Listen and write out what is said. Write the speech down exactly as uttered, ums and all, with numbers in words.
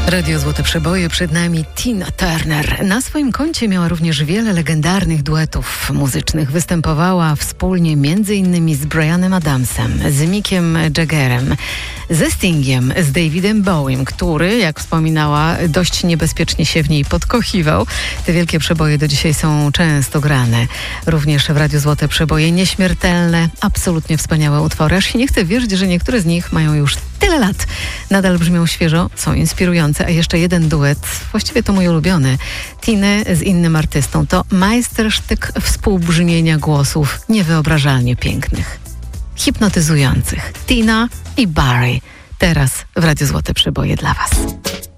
Radio Złote Przeboje, przed nami Tina Turner. Na swoim koncie miała również wiele legendarnych duetów muzycznych. Występowała wspólnie między innymi z Bryanem Adamsem, z Mickiem Jaggerem, ze Stingiem, z Davidem Bowiem, który, jak wspominała, dość niebezpiecznie się w niej podkochiwał. Te wielkie przeboje do dzisiaj są często grane. Również w Radiu Złote Przeboje nieśmiertelne, absolutnie wspaniałe utwory. Aż się nie chce wierzyć, że niektóre z nich mają już tyle lat. Nadal brzmią świeżo, są inspirujące. A jeszcze jeden duet, właściwie to mój ulubiony, Tiny z innym artystą. To majstersztyk współbrzmienia głosów niewyobrażalnie pięknych, hipnotyzujących. Tina i Barry. Teraz w Radiu Złote Przeboje dla Was.